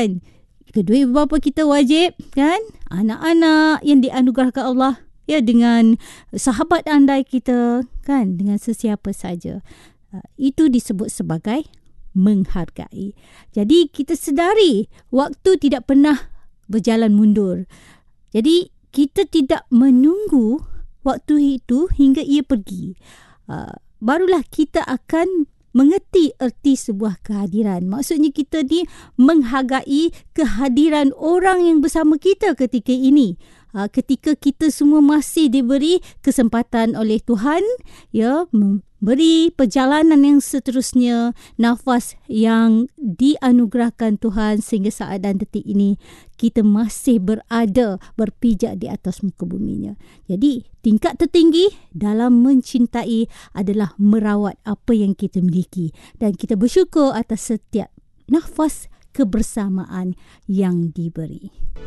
kan. Kedua ibu bapa kita wajib kan. Anak-anak yang dianugerahkan Allah ya, dengan sahabat andai kita kan, dengan sesiapa saja. Itu disebut sebagai menghargai. Jadi kita sedari waktu tidak pernah berjalan mundur. Jadi kita tidak menunggu waktu itu hingga ia pergi. Barulah kita akan mengerti erti sebuah kehadiran. Maksudnya kita ni menghargai kehadiran orang yang bersama kita ketika ini. Ketika kita semua masih diberi kesempatan oleh Tuhan ya, memberi perjalanan yang seterusnya, nafas yang dianugerahkan Tuhan sehingga saat dan detik ini kita masih berada, berpijak di atas muka buminya. Jadi tingkat tertinggi dalam mencintai adalah merawat apa yang kita miliki, dan kita bersyukur atas setiap nafas kebersamaan yang diberi.